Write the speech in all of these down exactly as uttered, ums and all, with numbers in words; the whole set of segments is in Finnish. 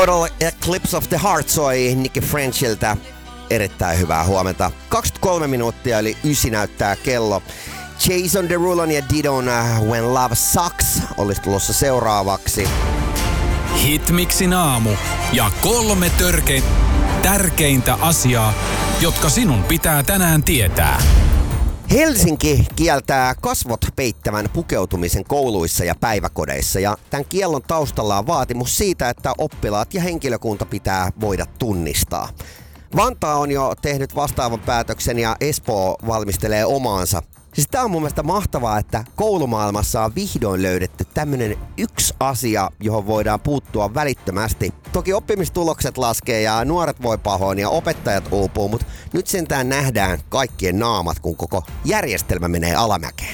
Total Eclipse of the Heart soi Nicky Frenchiltä. Erittäin hyvää huomenta. kaksikymmentäkolme minuuttia eli ysi näyttää kello. Jason Derulo ja Didon When Love Sucks olisi tulossa seuraavaksi. Hitmixin aamu ja kolme törkein tärkeintä asiaa, jotka sinun pitää tänään tietää. Helsinki kieltää kasvot peittävän pukeutumisen kouluissa ja päiväkodeissa, ja tämän kiellon taustalla on vaatimus siitä, että oppilaat ja henkilökunta pitää voida tunnistaa. Vantaa on jo tehnyt vastaavan päätöksen ja Espoo valmistelee omaansa. Siis tää on mun mielestä mahtavaa, että koulumaailmassa on vihdoin löydetty tämmönen yksi asia, johon voidaan puuttua välittömästi. Toki oppimistulokset laskee ja nuoret voi pahoin ja opettajat uupuu, mutta nyt sentään nähdään kaikkien naamat, kun koko järjestelmä menee alamäkeen.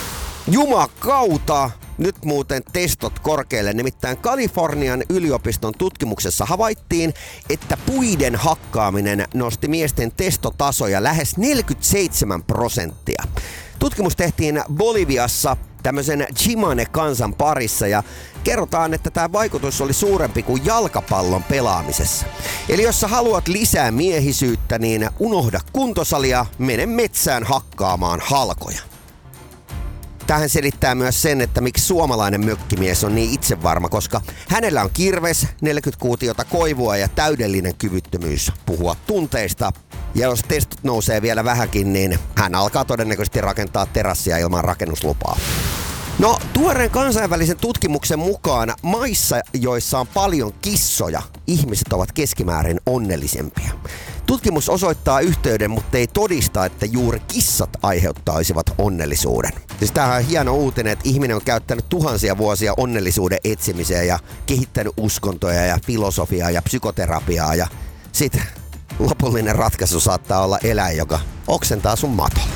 Jumakauta! Nyt muuten testot korkealle, nimittäin Kalifornian yliopiston tutkimuksessa havaittiin, että puiden hakkaaminen nosti miesten testotasoja lähes neljäkymmentäseitsemän prosenttia. Tutkimus tehtiin Boliviassa tämmöisen Chimane-kansan parissa ja kerrotaan, että tämä vaikutus oli suurempi kuin jalkapallon pelaamisessa. Eli jos sä haluat lisää miehisyyttä, niin unohda kuntosalia, mene metsään hakkaamaan halkoja. Tähän selittää myös sen, että miksi suomalainen mökkimies on niin itsevarma, koska hänellä on kirves, neljäkymmentä kuutiota koivua ja täydellinen kyvyttömyys puhua tunteista. Ja jos testot nousee vielä vähänkin, niin hän alkaa todennäköisesti rakentaa terassia ilman rakennuslupaa. No, tuoreen kansainvälisen tutkimuksen mukaan maissa, joissa on paljon kissoja, ihmiset ovat keskimäärin onnellisempia. Tutkimus osoittaa yhteyden, mutta ei todista, että juuri kissat aiheuttaisivat onnellisuuden. Siis tämähän on hieno uutinen, että ihminen on käyttänyt tuhansia vuosia onnellisuuden etsimiseen ja kehittänyt uskontoja ja filosofiaa ja psykoterapiaa. Ja sit lopullinen ratkaisu saattaa olla eläin, joka oksentaa sun matolle.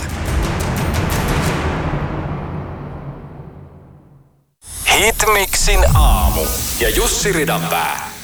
Hitmixin aamu ja Jussi Ridanpää.